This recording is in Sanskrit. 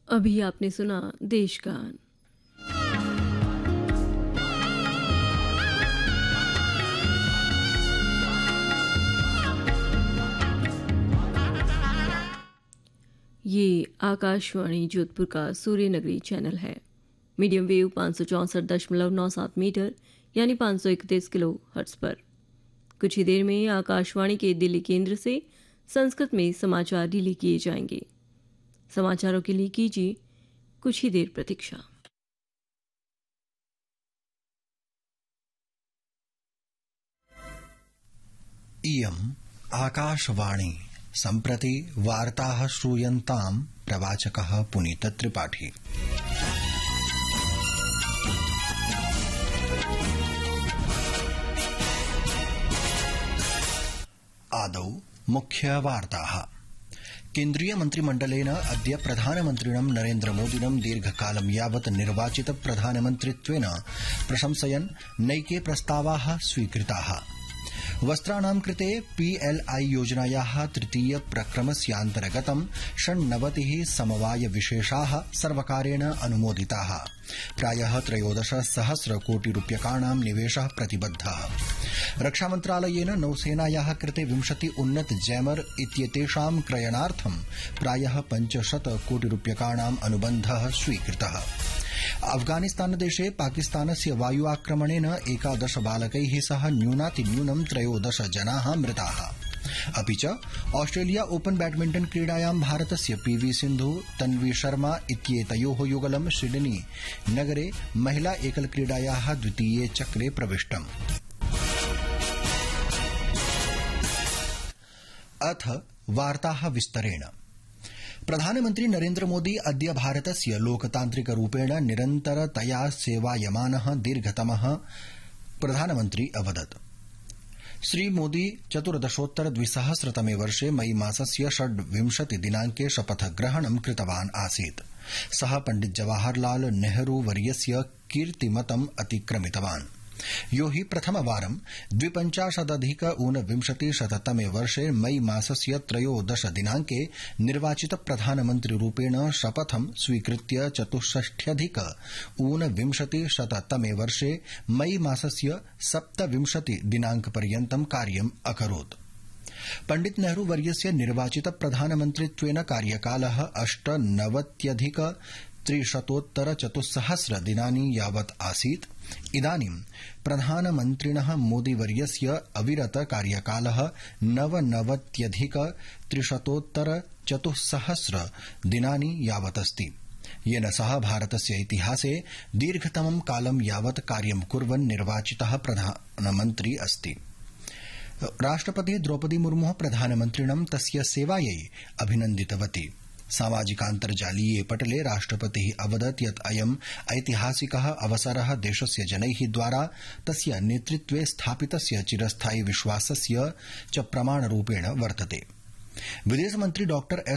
अभी आपने सुना देशगान। ये आकाशवाणी जोधपुर का सूर्यनगरी चैनल है। मीडियम वेव 564.97 मीटर यानी 531 किलो हर्ट्ज पर। कुछ ही देर में आकाशवाणी के दिल्ली केंद्र से संस्कृत में समाचार रिले किए जाएंगे। समाचारों के लिए कीजिए कुछ ही देर प्रतीक्षा। इयम् आकाशवाणी। सम्प्रति वार्ताः श्रूयन्ताम् प्रवाचकः पुनीत त्रिपाठी। आदौ मुख्यवार्ताः। केन्द्रीय मन्त्रिमण्डलेन अद्य प्रधानमन्त्रिणं नरेन्द्रमोदिनं दीर्घकालं यावत् निर्वाचित प्रधानमन्त्रित्वेन प्रशंसयन् नैके प्रस्तावाः स्वीकृताः। वस्त्राणां कृते PLI योजनायाः तृतीय प्रक्रमस्यान्तर्गतं 96 समवाय विशेषाः सर्वकारेण अनुमोदिताः। प्रायः 13,000 कोटि रूप्यकाणां निवेशः प्रतिबद्धः। रक्षामन्त्रालयेन नौसेनायाः कृते 20 उन्नत जैमर इत्येतेषां क्रयणार्थं प्रायः 500 कोटि रूप्यकाणां अनुबन्धः स्वीकृतः। अफगानिस्तानदेशे पाकिस्तानस्य वायु आक्रमणेन 11 बालकैः सह न्यूनातिन्यूनं 13 जनाः मृताः। अपि च ऑस्ट्रेलिया ओपन बैडमिंटन क्रीडायां भारतस्य PV सिन्धु तन्वी शर्मा इत्येतयोः युगलं सिडनी नगरे महिला एकल क्रीडायाः द्वितीये चक्रे प्रविष्टम्। अथ वार्ताः विस्तरेण। प्रधानमन्त्री नरेन्द्र मोदी अद्य भारतस्य लोकतान्त्रिकरूपेण निरन्तरतया सेवायमानः दीर्घतमः प्रधानमन्त्री अवदत्। श्रीमोदी 14,200 वर्षे मई मासस्य 26 दिनाङ्के शपथग्रहणं कृतवान् आसीत्। सः पण्डित जवाहरलाल नेहरू वर्यस्य कीर्तिमतम् अतिक्रमितवान्। यो हि प्रथमवारं 52,ऊनविंशतिशततमे वर्षे मई मासस्य 13 दिनाङ्के निर्वाचित प्रधानमन्त्रिरूपेण शपथं स्वीकृत्य 64,ऊनविंशतिशततमे वर्षे मई मासस्य 27 दिनाङ्कपर्यन्तं कार्यम् अकरोत्। पण्डित नेहरू वर्यस्य निर्वाचित प्रधानमन्त्रित्वेन कार्यकालः 98,334 दिनानि यावत् आसीत्। इदानीं प्रधानमन्त्रिणः मोदीवर्यस्य अविरत कार्यकालः 99,334 दिनानि यावत् अस्ति, येन सह भारतस्य इतिहासे दीर्घतमं कालं यावत् कार्यं कुर्वन् निर्वाचितः प्रधानमन्त्री अस्ति। राष्ट्रपतिः द्रौपदी मुर्मुः प्रधानमन्त्रिणं तस्य सेवायै अभिनन्दितवती। सामाजिकान्तर्जालीये पटले राष्ट्रपतिः अवदत् यत् अयम् ऐतिहासिकः अवसरः देशस्य जनैः द्वारा तस्य नेतृत्वे स्थापितस्य चिरस्थायि विश्वासस्य च प्रमाणरूपेण वर्तते। विदेशमन्त्री डॉ